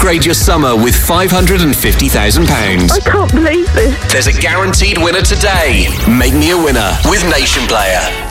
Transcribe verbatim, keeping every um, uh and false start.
Upgrade your summer with five hundred fifty thousand pounds. I can't believe this. There's a guaranteed winner today. Make me a winner with Nation Player.